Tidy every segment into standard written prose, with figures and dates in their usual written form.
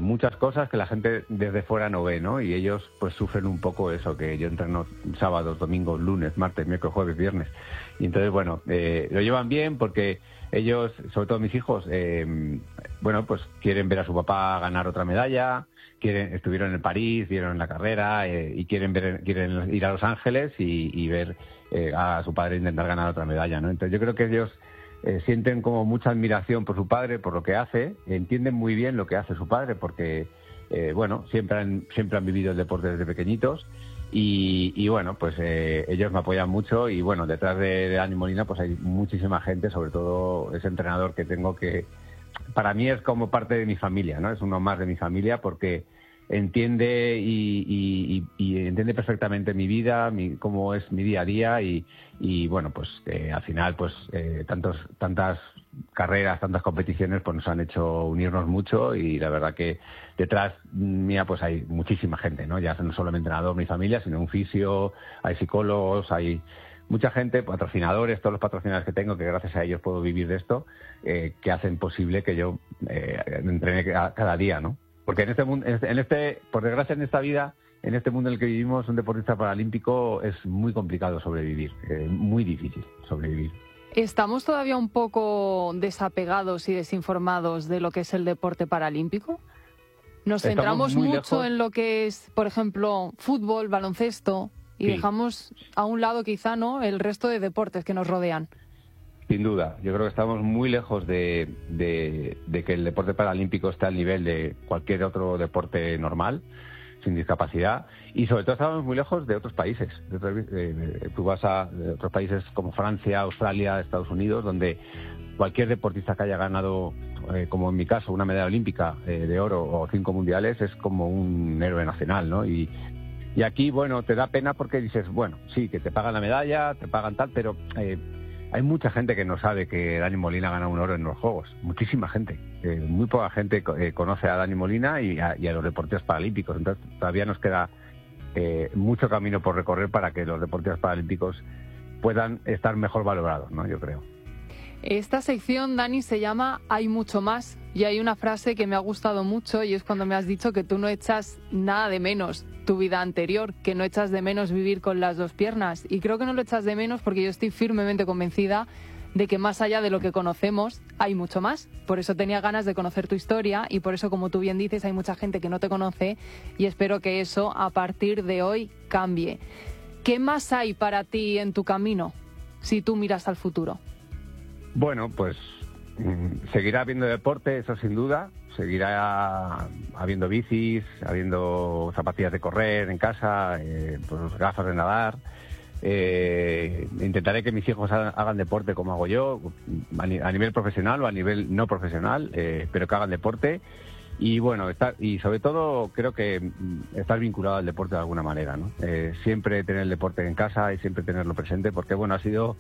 muchas cosas que la gente desde fuera no ve, ¿no? Y ellos pues sufren un poco eso, que yo entreno sábados, domingos, lunes, martes, miércoles, jueves, viernes. Y entonces, bueno, lo llevan bien porque ellos, sobre todo mis hijos, bueno, pues quieren ver a su papá ganar otra medalla, estuvieron en París, vieron la carrera y quieren ir a Los Ángeles y ver a su padre intentar ganar otra medalla, ¿no? Entonces yo creo que ellos sienten como mucha admiración por su padre, por lo que hace, entienden muy bien lo que hace su padre porque, bueno, siempre han vivido el deporte desde pequeñitos y bueno, pues ellos me apoyan mucho y bueno, detrás de Dani Molina pues hay muchísima gente, sobre todo ese entrenador que tengo que para mí es como parte de mi familia, ¿no? Es uno más de mi familia porque entiende y entiende perfectamente mi vida, cómo es mi día a día y bueno, pues al final pues tantas carreras, tantas competiciones pues nos han hecho unirnos mucho y la verdad que detrás mía pues hay muchísima gente, ¿no? Ya no solo mi entrenador, mi familia, sino un fisio, hay psicólogos, hay mucha gente, patrocinadores, todos los patrocinadores que tengo, que gracias a ellos puedo vivir de esto, que hacen posible que yo entrene cada día, ¿no? Porque en este mundo, por desgracia en esta vida, en este mundo en el que vivimos, un deportista paralímpico es muy complicado sobrevivir, muy difícil sobrevivir. ¿Estamos todavía un poco desapegados y desinformados de lo que es el deporte paralímpico? Nos centramos mucho en lo que es, por ejemplo, fútbol, baloncesto, y dejamos a un lado quizá, ¿no?, el resto de deportes que nos rodean. Sin duda, yo creo que estamos muy lejos de que el deporte paralímpico esté al nivel de cualquier otro deporte normal, sin discapacidad, y sobre todo estamos muy lejos de otros países. Tú vas a otros países como Francia, Australia, Estados Unidos, donde cualquier deportista que haya ganado, como en mi caso, una medalla olímpica de oro o 5 mundiales, es como un héroe nacional, ¿no? Y aquí, bueno, te da pena porque dices, bueno, sí, que te pagan la medalla, te pagan tal, pero hay mucha gente que no sabe que Dani Molina gana un oro en los Juegos. Muchísima gente. Muy poca gente conoce a Dani Molina y a los deportistas paralímpicos. Entonces, todavía nos queda mucho camino por recorrer para que los deportistas paralímpicos puedan estar mejor valorados, ¿no? Yo creo. Esta sección, Dani, se llama Hay mucho más. Y hay una frase que me ha gustado mucho y es cuando me has dicho que tú no echas nada de menos tu vida anterior, que no echas de menos vivir con las dos piernas. Y creo que no lo echas de menos porque yo estoy firmemente convencida de que más allá de lo que conocemos hay mucho más. Por eso tenía ganas de conocer tu historia y por eso, como tú bien dices, hay mucha gente que no te conoce y espero que eso a partir de hoy cambie. ¿Qué más hay para ti en tu camino si tú miras al futuro? Bueno, pues seguirá habiendo deporte, eso sin duda. Seguirá habiendo bicis, habiendo zapatillas de correr en casa, pues gafas de nadar. Intentaré que mis hijos hagan deporte como hago yo, a nivel profesional o a nivel no profesional, pero que hagan deporte. Y bueno, y sobre todo creo que estar vinculado al deporte de alguna manera, ¿no? Siempre tener el deporte en casa y siempre tenerlo presente, porque bueno, ha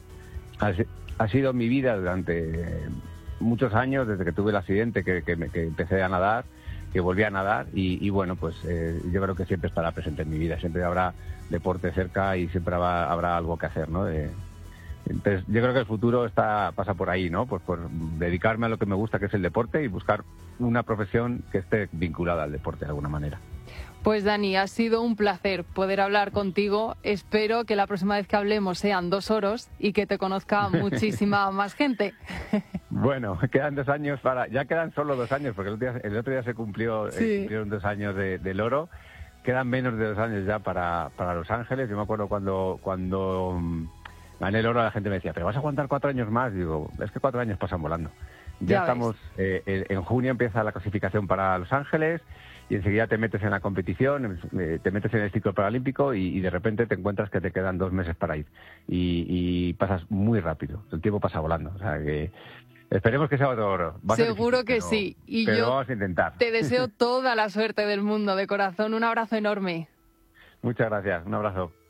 sido mi vida durante muchos años, desde que tuve el accidente, que empecé a nadar, que volví a nadar y bueno, pues yo creo que siempre estará presente en mi vida, siempre habrá deporte cerca y siempre habrá algo que hacer, ¿no? Entonces yo creo que el futuro pasa por ahí, ¿no? Pues por dedicarme a lo que me gusta, que es el deporte, y buscar una profesión que esté vinculada al deporte de alguna manera. Pues Dani, ha sido un placer poder hablar contigo. Espero que la próxima vez que hablemos sean 2 oros y que te conozca muchísima más gente. Bueno, quedan 2 años ya quedan solo 2 años, porque el otro día se cumplieron 2 años del oro. Quedan menos de 2 años ya para Los Ángeles. Yo me acuerdo cuando gané el oro, la gente me decía, ¿pero vas a aguantar 4 años más? Digo, es que 4 años pasan volando. Ya estamos, en junio empieza la clasificación para Los Ángeles y enseguida te metes en la competición, te metes en el ciclo paralímpico y de repente te encuentras que te quedan 2 meses para ir. Y pasas muy rápido, el tiempo pasa volando. O sea que esperemos que sea otro oro. Seguro que sí. Y pero yo vamos a intentar. Te deseo toda la suerte del mundo, de corazón. Un abrazo enorme. Muchas gracias, un abrazo.